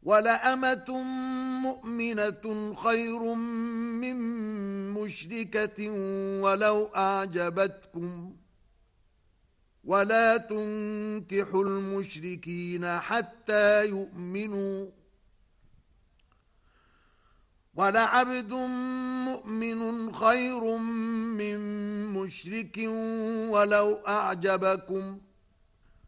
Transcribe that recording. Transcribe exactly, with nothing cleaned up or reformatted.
وَلَأَمَةٌ مُؤْمِنَةٌ خَيْرٌ مِّن مُّشْرِكَةٍ وَلَوْ أَعْجَبَتْكُمْ وَلَا تُنكِحُوا الْمُشْرِكِينَ حَتَّى يُؤْمِنُوا وَلَعَبْدٌ مُؤْمِنٌ خَيْرٌ مِّن مُّشْرِكٍ وَلَوْ أَعْجَبَكُمْ